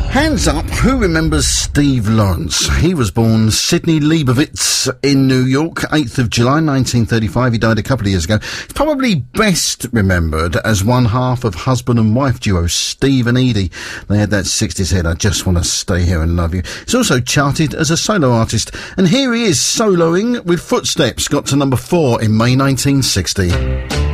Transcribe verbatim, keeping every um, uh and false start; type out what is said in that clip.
Hands up, who remembers Steve Lawrence? He was born Sidney Leibovitz in New York, eighth of July nineteen thirty-five. He died a couple of years ago. He's probably best remembered as one half of husband and wife duo Steve and Edie. They had that sixties hit, I Just Want to Stay Here and Love You. He's also charted as a solo artist, and here he is soloing with Footsteps, got to number four in May nineteen sixty.